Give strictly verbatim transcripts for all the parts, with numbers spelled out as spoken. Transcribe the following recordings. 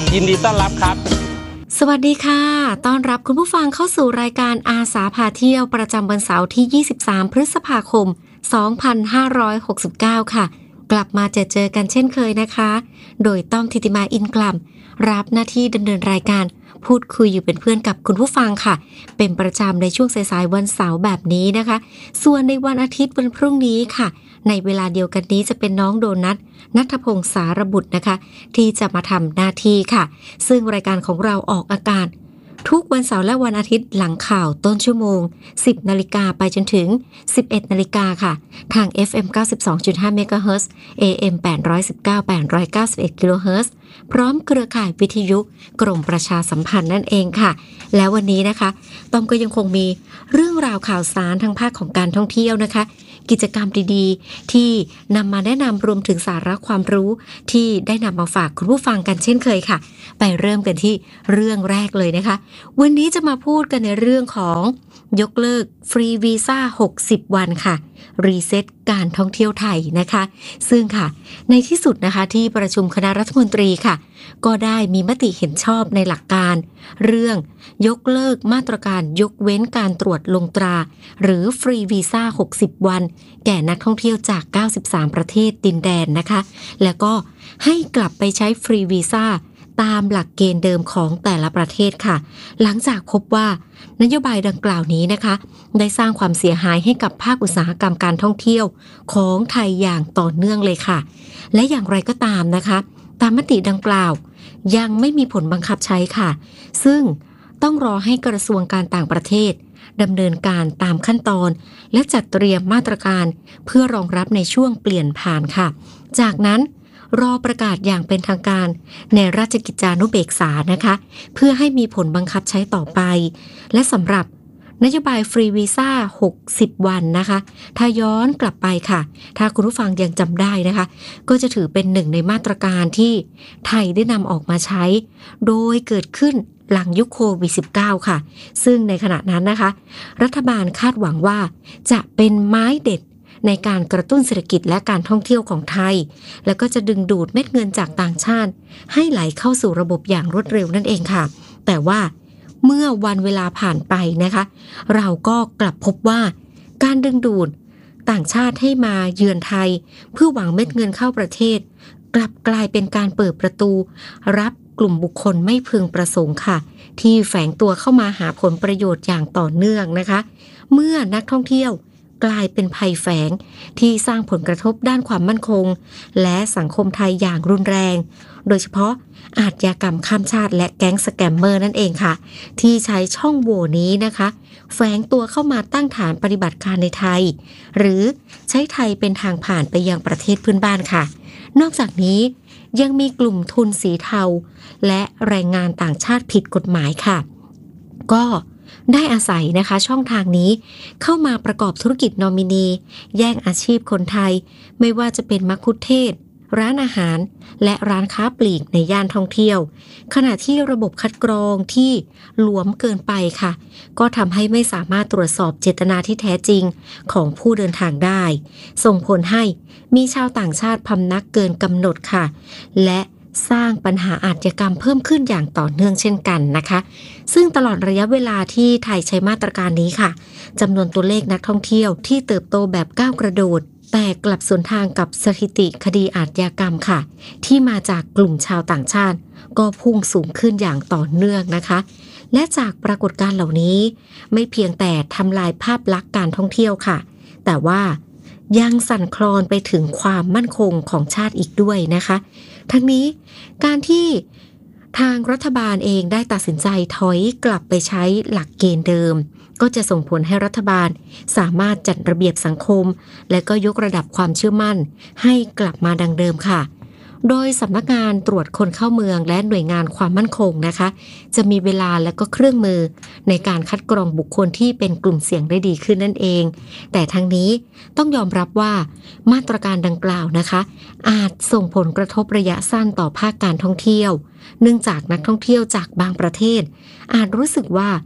ยินดีต้อนรับครับสวัสดีค่ะต้อนรับคุณผู้ฟังเข้าสู่รายการอาสาพาเที่ยวประจำวันเสาร์ที่ยี่สิบสามพฤษภาคมสองพันห้าร้อยหกสิบเก้าค่ะกลับมาเจอเจอกันเช่นเคยนะคะโดยต้อมธิติมาอินกลัมรับหน้าที่ดำเนินรายการพูดคุยอยู่เป็นเพื่อนกับคุณผู้ฟังค่ะเป็นประจำในช่วงสายๆวันเสาร์แบบนี้นะคะส่วนในวันอาทิตย์วันพรุ่งนี้ค่ะในเวลาเดียวกันนี้จะเป็นน้องโดนัทณัฐพงษ์สารบุตรนะคะที่จะมาทำหน้าที่ค่ะซึ่งรายการของเราออกอากาศทุกวันเสาร์และวันอาทิตย์หลังข่าวต้นชั่วโมง สิบนาฬิกาไปจนถึง สิบเอ็ดนาฬิกาค่ะทาง เอฟ เอ็ม เก้าสิบสองจุดห้า เมกะเฮิรตซ์ เอ เอ็ม แปดร้อยสิบเก้า แปดร้อยเก้าสิบเอ็ด กิโลเฮิรตซ์ พร้อมเครือข่ายวิทยุกรมประชาสัมพันธ์นั่นเองค่ะแล้ววันนี้นะคะต้อมก็ยังคงมีเรื่องราวข่าวสารทางภาคของการท่องเที่ยวนะคะกิจกรรมดีๆที่นำมาแนะนำรวมถึงสาระความรู้ที่ได้นำมาฝากคุณผู้ฟังกันเช่นเคยค่ะไปเริ่มกันที่เรื่องแรกเลยนะคะวันนี้จะมาพูดกันในเรื่องของยกเลิกฟรีวีซ่าหกสิบวันค่ะรีเซ็ตการท่องเที่ยวไทยนะคะซึ่งค่ะในที่สุดนะคะที่ประชุมคณะรัฐมนตรีค่ะก็ได้มีมติเห็นชอบในหลักการเรื่องยกเลิกมาตรการยกเว้นการตรวจลงตราหรือฟรีวีซ่าหกสิบวันแก่นักท่องเที่ยวจากเก้าสิบสามประเทศดินแดนนะคะแล้วก็ให้กลับไปใช้ฟรีวีซ่าตามหลักเกณฑ์เดิมของแต่ละประเทศค่ะหลังจากพบว่านโยบายดังกล่าวนี้นะคะได้สร้างความเสียหายให้กับภาคอุตสาหกรรมการท่องเที่ยวของไทยอย่างต่อเนื่องเลยค่ะและอย่างไรก็ตามนะคะตามมติดังกล่าวยังไม่มีผลบังคับใช้ค่ะซึ่งต้องรอให้กระทรวงการต่างประเทศดำเนินการตามขั้นตอนและจัดเตรียมมาตรการเพื่อรองรับในช่วงเปลี่ยนผ่านค่ะจากนั้นรอประกาศอย่างเป็นทางการในราชกิจจานุเบกษานะคะเพื่อให้มีผลบังคับใช้ต่อไปและสำหรับนโยบายฟรีวีซ่าหกสิบวันนะคะถ้าย้อนกลับไปค่ะถ้าคุณผู้ฟังยังจำได้นะคะก็จะถือเป็นหนึ่งในมาตรการที่ไทยได้นำออกมาใช้โดยเกิดขึ้นหลังยุคโควิด สิบเก้า ค่ะซึ่งในขณะนั้นนะคะรัฐบาลคาดหวังว่าจะเป็นไม้เด็ดในการกระตุ้นเศรษฐกิจและการท่องเที่ยวของไทยแล้วก็จะดึงดูดเม็ดเงินจากต่างชาติให้ไหลเข้าสู่ระบบอย่างรวดเร็วนั่นเองค่ะแต่ว่าเมื่อวันเวลาผ่านไปนะคะเราก็กลับพบว่าการดึงดูดต่างชาติให้มาเยือนไทยเพื่อหวังเม็ดเงินเข้าประเทศกลับกลายเป็นการเปิดประตูรับกลุ่มบุคคลไม่พึงประสงค์ค่ะที่แฝงตัวเข้ามาหาผลประโยชน์อย่างต่อเนื่องนะคะเมื่อนักท่องเที่ยวกลายเป็นภัยแฝงที่สร้างผลกระทบด้านความมั่นคงและสังคมไทยอย่างรุนแรงโดยเฉพาะอาชญากรรมข้ามชาติและแก๊งสแกมเมอร์นั่นเองค่ะที่ใช้ช่องโหว่นี้นะคะแฝงตัวเข้ามาตั้งฐานปฏิบัติการในไทยหรือใช้ไทยเป็นทางผ่านไปยังประเทศเพื่อนบ้านค่ะนอกจากนี้ยังมีกลุ่มทุนสีเทาและแรงงานต่างชาติผิดกฎหมายค่ะก็ได้อาศัยนะคะช่องทางนี้เข้ามาประกอบธุรกิจนอมินีแย่งอาชีพคนไทยไม่ว่าจะเป็นมัคคุเทศก์ร้านอาหารและร้านค้าปลีกในย่านท่องเที่ยวขณะที่ระบบคัดกรองที่หลวมเกินไปค่ะก็ทำให้ไม่สามารถตรวจสอบเจตนาที่แท้จริงของผู้เดินทางได้ส่งผลให้มีชาวต่างชาติพำนักเกินกำหนดค่ะและสร้างปัญหาอาชญากรรมเพิ่มขึ้นอย่างต่อเนื่องเช่นกันนะคะซึ่งตลอดระยะเวลาที่ไทยใช้มาตรการนี้ค่ะจำนวนตัวเลขนักท่องเที่ยวที่เติบโตแบบก้าวกระโดดแต่กลับสวนทางกับสถิติคดีอาชญากรรมค่ะที่มาจากกลุ่มชาวต่างชาติก็พุ่งสูงขึ้นอย่างต่อเนื่องนะคะและจากปรากฏการณ์เหล่านี้ไม่เพียงแต่ทำลายภาพลักษณ์การท่องเที่ยวค่ะแต่ว่ายังสั่นคลอนไปถึงความมั่นคงของชาติอีกด้วยนะคะทั้งนี้การที่ทางรัฐบาลเองได้ตัดสินใจถอยกลับไปใช้หลักเกณฑ์เดิมก็จะส่งผลให้รัฐบาลสามารถจัดระเบียบสังคมและก็ยกระดับความเชื่อมั่นให้กลับมาดังเดิมค่ะโดยสำนักงานตรวจคนเข้าเมืองและหน่วยงานความมั่นคงนะคะจะมีเวลาและก็เครื่องมือในการคัดกรองบุคคลที่เป็นกลุ่มเสี่ยงได้ดีขึ้นนั่นเองแต่ทั้งนี้ต้องยอมรับว่ามาตรการดังกล่าวนะคะอาจส่งผลกระทบระยะสั้นต่อภาคการท่องเที่ยวเนื่องจากนักท่องเที่ยวจากบางประเทศอาจรู้สึกว่า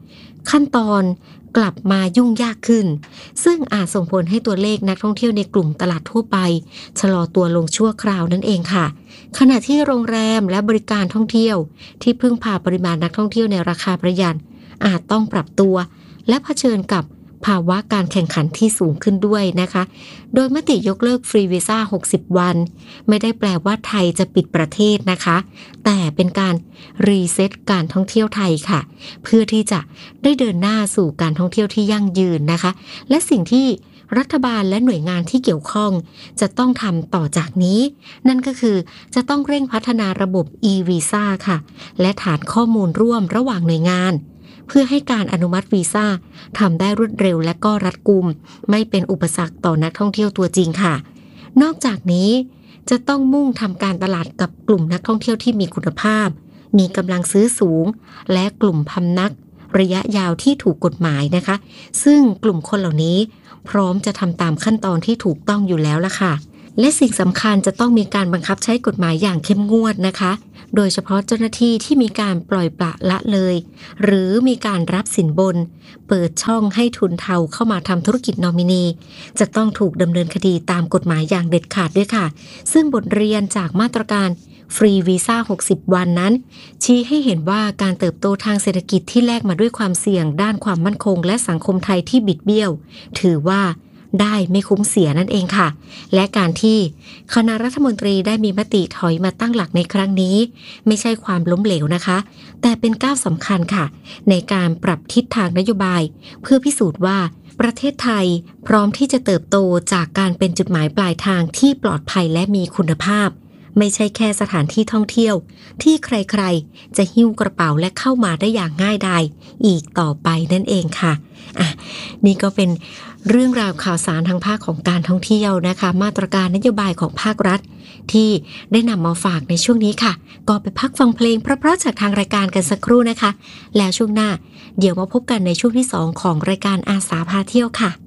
ขั้นตอนกลับมายุ่งยากขึ้นซึ่งอาจส่งผลให้ตัวเลขนักท่องเที่ยวในกลุ่มตลาดทั่วไปชะลอตัวลงชั่วคราวนั่นเองค่ะขณะที่โรงแรมและบริการท่องเที่ยวที่พึ่งพาปริมาณนักท่องเที่ยวในราคาประหยัดอาจต้องปรับตัวและเผชิญกับภาวะการแข่งขันที่สูงขึ้นด้วยนะคะโดยมติยกเลิกฟรีวีซ่าหกสิบวันไม่ได้แปลว่าไทยจะปิดประเทศนะคะแต่เป็นการรีเซ็ตการท่องเที่ยวไทยค่ะเพื่อที่จะได้เดินหน้าสู่การท่องเที่ยวที่ยั่งยืนนะคะและสิ่งที่รัฐบาลและหน่วยงานที่เกี่ยวข้องจะต้องทำต่อจากนี้นั่นก็คือจะต้องเร่งพัฒนาระบบ e-visa ค่ะและฐานข้อมูลร่วมระหว่างหน่วยงานเพื่อให้การอนุมัติวีซ่าทำได้รวดเร็วและก็รัดกุมไม่เป็นอุปสรรคต่อนักท่องเที่ยวตัวจริงค่ะนอกจากนี้จะต้องมุ่งทำการตลาดกับกลุ่มนักท่องเที่ยวที่มีคุณภาพมีกำลังซื้อสูงและกลุ่มพำนักระยะยาวที่ถูกกฎหมายนะคะซึ่งกลุ่มคนเหล่านี้พร้อมจะทำตามขั้นตอนที่ถูกต้องอยู่แล้วล่ะค่ะและสิ่งสำคัญจะต้องมีการบังคับใช้กฎหมายอย่างเข้มงวดนะคะโดยเฉพาะเจ้าหน้าที่ที่มีการปล่อยปละละเลยหรือมีการรับสินบนเปิดช่องให้ทุนเทาเข้ามาทำธุรกิจนอมินีจะต้องถูกดำเนินคดีตามกฎหมายอย่างเด็ดขาดด้วยค่ะซึ่งบทเรียนจากมาตรการฟรีวีซ่าหกสิบวันนั้นชี้ให้เห็นว่าการเติบโตทางเศรษฐกิจที่แลกมาด้วยความเสี่ยงด้านความมั่นคงและสังคมไทยที่บิดเบี้ยวถือว่าได้ไม่คุ้มเสียนั่นเองค่ะและการที่คณะรัฐมนตรีได้มีมติถอยมาตั้งหลักในครั้งนี้ไม่ใช่ความล้มเหลวนะคะแต่เป็นก้าวสำคัญค่ะในการปรับทิศทางนโยบายเพื่อพิสูจน์ว่าประเทศไทยพร้อมที่จะเติบโตจากการเป็นจุดหมายปลายทางที่ปลอดภัยและมีคุณภาพไม่ใช่แค่สถานที่ท่องเที่ยวที่ใครๆจะหิ้วกระเป๋าและเข้ามาได้อย่างง่ายดายอีกต่อไปนั่นเองค่ะอ่ะนี่ก็เป็นเรื่องราวข่าวสารทางภาคของการท่องเที่ยวนะคะมาตรการนโยบายของภาครัฐที่ได้นำมาฝากในช่วงนี้ค่ะก็ไปพักฟังเพลงเพราะๆจากทางรายการกันสักครู่นะคะแล้วช่วงหน้าเดี๋ยวมาพบกันในช่วงที่สองของรายการอาสาพาเที่ยวค่ะ